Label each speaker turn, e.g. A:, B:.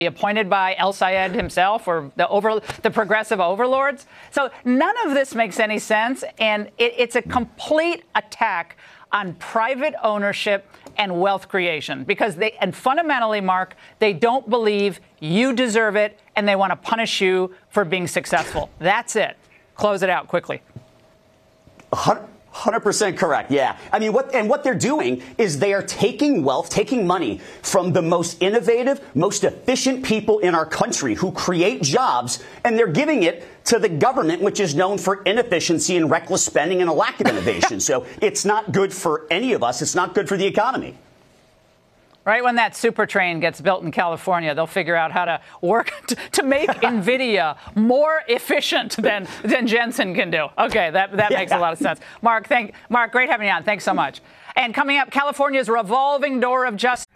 A: appointed by El Sayed himself or the progressive overlords. So none of this makes any sense, and it's a complete attack on private ownership and wealth creation, because and fundamentally, Mark, they don't believe you deserve it, and they want to punish you for being successful. That's it. Close it out quickly.
B: 100% correct. Yeah. I mean, what they're doing is they are taking wealth, taking money from the most innovative, most efficient people in our country who create jobs, and they're giving it to the government, which is known for inefficiency and reckless spending and a lack of innovation. So it's not good for any of us. It's not good for the economy.
A: Right when that super train gets built in California, they'll figure out how to work to make NVIDIA more efficient than Jensen can do. Okay, that makes a lot of sense. Mark, great having you on. Thanks so much. And coming up, California's revolving door of justice.